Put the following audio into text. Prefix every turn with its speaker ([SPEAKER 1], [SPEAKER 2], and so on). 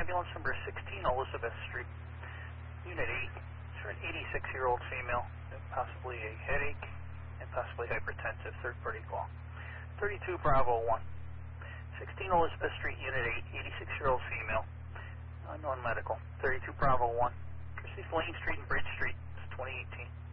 [SPEAKER 1] ambulance number 16 Elizabeth Street, Unit 8. It's for an 86-year-old female, possibly a headache and possibly hypertensive. Third-party call. 32 Bravo 1. 16 Elizabeth Street, Unit 8, 86-year-old female, unknown medical. 32 Bravo 1. Proceed Lane Street and Bridge Street. It's 2018.